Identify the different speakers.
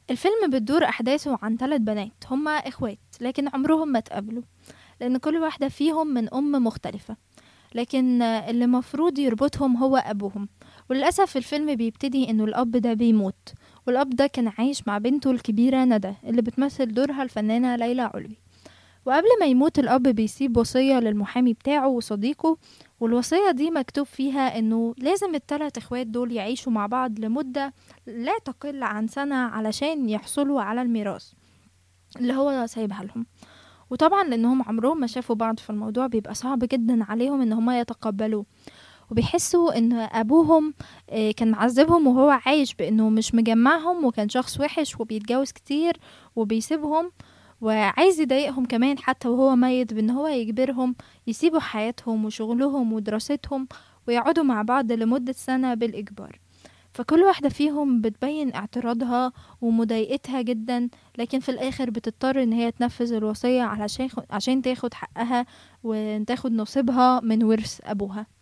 Speaker 1: الفيلم بتدور أحداثه عن 3 بنات هما إخوات لكن عمرهم ما اتقابلوا، لأن كل واحدة فيهم من مختلفة، لكن اللي مفروض يربطهم هو أبوهم. وللأسف الفيلم بيبتدي إنه الأب ده بيموت، والأب ده كان عايش مع بنته الكبيرة ندى اللي بتمثل دورها الفنانة ليلى علوي. وقبل ما يموت الأب بيسيب وصية للمحامي بتاعه وصديقه، والوصية دي مكتوب فيها إنه لازم التلات إخوات دول يعيشوا مع بعض لمدة لا تقل عن سنة علشان يحصلوا على الميراث اللي هو سايبها لهم. وطبعا لأنهم عمرهم ما شافوا بعض، فالموضوع بيبقى صعب جدا عليهم إن هما يتقبلوه، وبيحسوا إن أبوهم كان معذبهم وهو عايش بإنه مش مجمعهم، وكان شخص وحش وبيتجوز كتير وبيسيبهم، وعايز يضايقهم كمان حتى وهو ميت بإن هو يجبرهم يسيبوا حياتهم وشغلهم ودراستهم ويقعدوا مع بعض لمدة سنة بالإجبار. فكل واحدة فيهم بتبين اعتراضها ومضايقتها جدا، لكن في الآخر بتضطر إن هي تنفذ الوصية عشان تاخد حقها وتاخد نصيبها من ورث أبوها.